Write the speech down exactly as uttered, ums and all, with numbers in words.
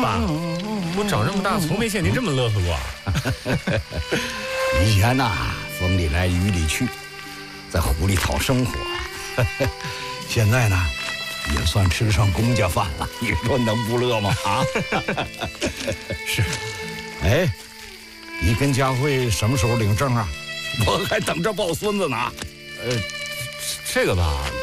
爸，我长这么大从没见您这么乐呵过。 以前呐，风里来雨里去，在湖里讨生活。现在呢，也算吃上公家饭了，你说能不乐吗？啊， 是。 哎，你跟佳慧什么时候领证啊？我还等着抱孙子呢。 呃，这个吧，